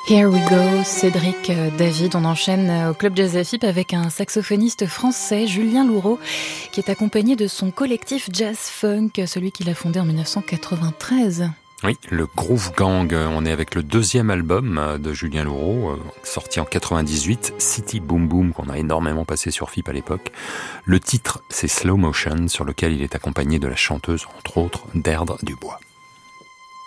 Here we go, Cédric David. On enchaîne au Club Jazz FIP avec un saxophoniste français, Julien Louraud, qui est accompagné de son collectif Jazz Funk, celui qu'il a fondé en 1993. Oui, le Groove Gang. On est avec le deuxième album de Julien Louraud, sorti en 98, City Boom Boom, qu'on a énormément passé sur FIP à l'époque. Le titre, c'est Slow Motion, sur lequel il est accompagné de la chanteuse, entre autres, Deirdre Dubois.